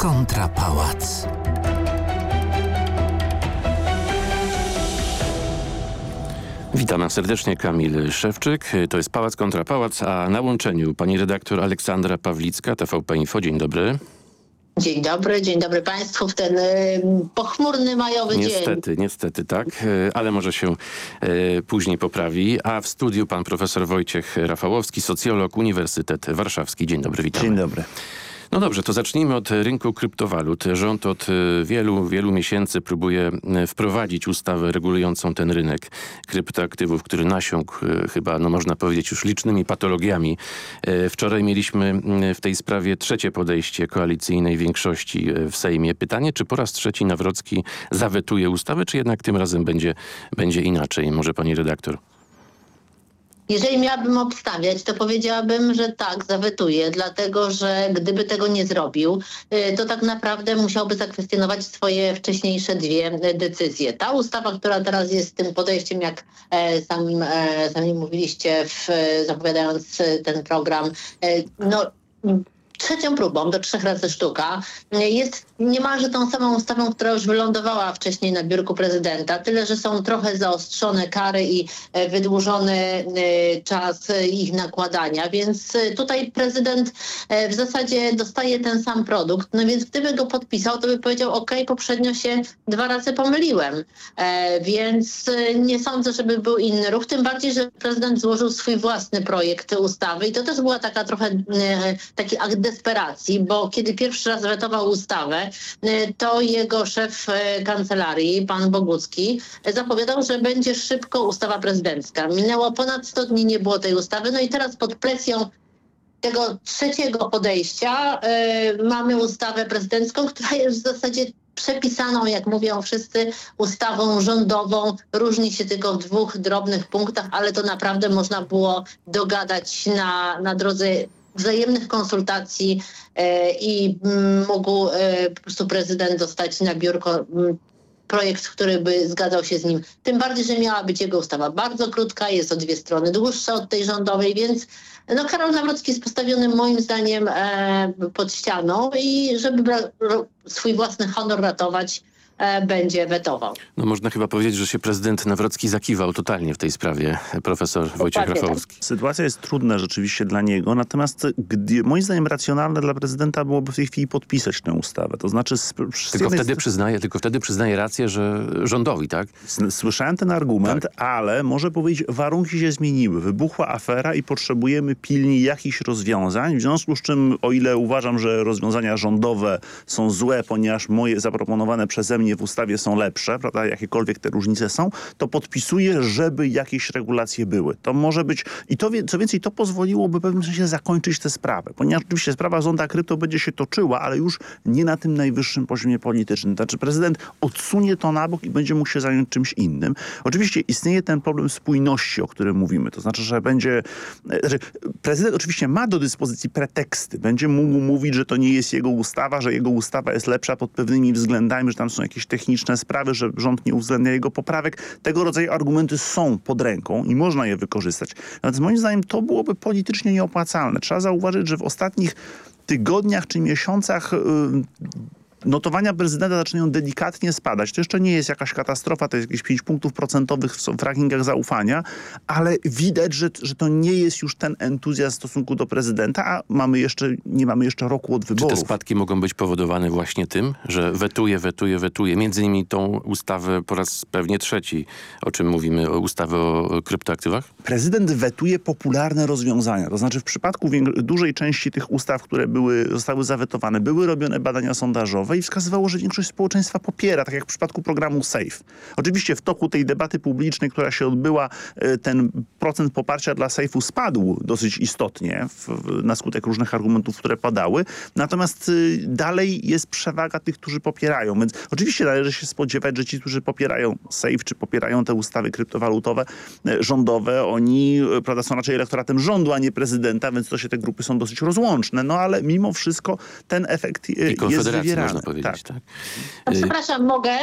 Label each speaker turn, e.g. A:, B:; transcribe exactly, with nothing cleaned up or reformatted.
A: kontra pałac.
B: Witam serdecznie, Kamil Szewczyk. To jest Pałac kontra Pałac, a na łączeniu pani redaktor Aleksandra Pawlicka, T V P Info. Dzień dobry.
C: Dzień dobry, dzień dobry Państwu w ten y, pochmurny majowy
B: niestety,
C: dzień.
B: Niestety, niestety tak, y, ale może się y, później poprawi. A w studiu pan profesor Wojciech Rafałowski, socjolog, Uniwersytet Warszawski. Dzień dobry, witamy.
D: Dzień dobry.
B: No dobrze, to zacznijmy od rynku kryptowalut. Rząd od wielu, wielu miesięcy próbuje wprowadzić ustawę regulującą ten rynek kryptoaktywów, który nasiąkł chyba, no można powiedzieć, już licznymi patologiami. Wczoraj mieliśmy w tej sprawie trzecie podejście koalicyjnej większości w Sejmie. Pytanie, czy po raz trzeci Nawrocki zawetuje ustawę, czy jednak tym razem będzie, będzie inaczej? Może pani redaktor?
C: Jeżeli miałabym obstawiać, to powiedziałabym, że tak, zawetuje, dlatego że gdyby tego nie zrobił, to tak naprawdę musiałby zakwestionować swoje wcześniejsze dwie decyzje. Ta ustawa, która teraz jest tym podejściem, jak sami, sami mówiliście, w, zapowiadając ten program, no trzecią próbą, do trzech razy sztuka, jest niemalże tą samą ustawą, która już wylądowała wcześniej na biurku prezydenta, tyle że są trochę zaostrzone kary i wydłużony czas ich nakładania, więc tutaj prezydent w zasadzie dostaje ten sam produkt, no więc gdyby go podpisał, to by powiedział, ok, poprzednio się dwa razy pomyliłem, więc nie sądzę, żeby był inny ruch, tym bardziej, że prezydent złożył swój własny projekt ustawy i to też była taka trochę taki akt desperacji, bo kiedy pierwszy raz wetował ustawę, to jego szef kancelarii, pan Bogucki, zapowiadał, że będzie szybko ustawa prezydencka. Minęło ponad sto dni, nie było tej ustawy, no i teraz pod presją tego trzeciego podejścia yy, mamy ustawę prezydencką, która jest w zasadzie przepisaną, jak mówią wszyscy, ustawą rządową. Różni się tylko w dwóch drobnych punktach, ale to naprawdę można było dogadać na, na drodze wzajemnych konsultacji e, i m, mógł e, po prostu prezydent dostać na biurko m, projekt, który by zgadzał się z nim. Tym bardziej, że miała być jego ustawa bardzo krótka, jest o dwie strony dłuższa od tej rządowej, więc no, Karol Nawrocki jest postawiony moim zdaniem e, pod ścianą i żeby bra- swój własny honor ratować, będzie wetował.
B: No można chyba powiedzieć, że się prezydent Nawrocki zakiwał totalnie w tej sprawie, profesor Wojciech Rafałowski.
D: Sytuacja jest trudna rzeczywiście dla niego, natomiast gdy, moim zdaniem racjonalne dla prezydenta byłoby w tej chwili podpisać tę ustawę. To znaczy... Z, z
B: tylko, wtedy
D: jest...
B: przyznaje, tylko wtedy przyznaje rację, że rządowi, tak?
D: Słyszałem ten argument, tak. Ale może powiedzieć, warunki się zmieniły. Wybuchła afera i potrzebujemy pilnie jakichś rozwiązań, w związku z czym, o ile uważam, że rozwiązania rządowe są złe, ponieważ moje zaproponowane przeze mnie w ustawie są lepsze, prawda, jakiekolwiek te różnice są, to podpisuje, żeby jakieś regulacje były. To może być, i to co więcej, to pozwoliłoby w pewnym sensie zakończyć tę sprawę, ponieważ oczywiście sprawa zonda krypto będzie się toczyła, ale już nie na tym najwyższym poziomie politycznym. Znaczy prezydent odsunie to na bok i będzie mógł się zająć czymś innym. Oczywiście istnieje ten problem spójności, o którym mówimy. To znaczy, że będzie... Znaczy, prezydent oczywiście ma do dyspozycji preteksty. Będzie mógł mówić, że to nie jest jego ustawa, że jego ustawa jest lepsza pod pewnymi względami, że tam są jakieś techniczne sprawy, że rząd nie uwzględnia jego poprawek. Tego rodzaju argumenty są pod ręką i można je wykorzystać. Natomiast moim zdaniem to byłoby politycznie nieopłacalne. Trzeba zauważyć, że w ostatnich tygodniach czy miesiącach yy, notowania prezydenta zaczynają delikatnie spadać. To jeszcze nie jest jakaś katastrofa, to jest jakieś pięć punktów procentowych w, w rankingach zaufania, ale widać, że, że to nie jest już ten entuzjazm w stosunku do prezydenta, a mamy jeszcze, nie mamy jeszcze roku od wyborów.
B: Czy te spadki mogą być powodowane właśnie tym, że wetuje, wetuje, wetuje? Między innymi tą ustawę po raz pewnie trzeci, o czym mówimy, o ustawę o kryptoaktywach?
D: Prezydent wetuje popularne rozwiązania. To znaczy w przypadku dużej części tych ustaw, które były, zostały zawetowane, były robione badania sondażowe i wskazywało, że większość społeczeństwa popiera, tak jak w przypadku programu SAFE. Oczywiście w toku tej debaty publicznej, która się odbyła, ten procent poparcia dla SAFe'u spadł dosyć istotnie w, na skutek różnych argumentów, które padały. Natomiast dalej jest przewaga tych, którzy popierają. Więc oczywiście należy się spodziewać, że ci, którzy popierają SAFE, czy popierają te ustawy kryptowalutowe, rządowe, oni, prawda, są raczej elektoratem rządu, a nie prezydenta, więc to się te grupy są dosyć rozłączne. No ale mimo wszystko ten efekt jest wywierany.
B: Można powiedzieć, tak.
C: tak? Przepraszam, mogę?